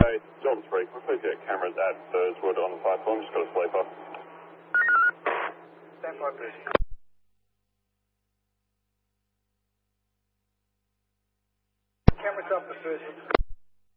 Okay, John 3, can we please get cameras at Thurswood on the platform? Just got a sleeper. Stand by, please. Cameras up the Thurswood.